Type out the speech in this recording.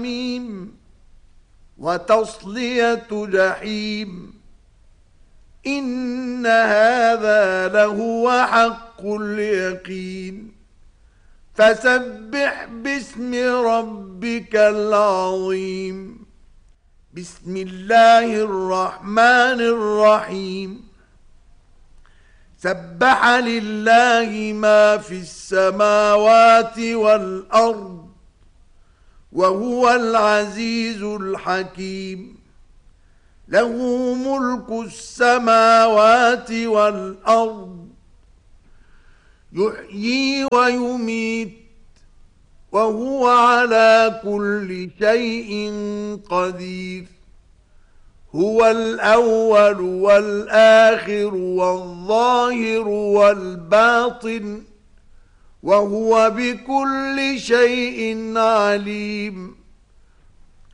حميم وتصلية جحيم. إن هذا لهو حق اليقين. فسبح باسم ربك العظيم. بسم الله الرحمن الرحيم. سبح لله ما في السماوات والأرض وهو العزيز الحكيم. له ملك السماوات والأرض يحيي ويميت وهو على كل شيء قدير. هو الأول والآخر والظاهر والباطن وهو بكل شيء عليم.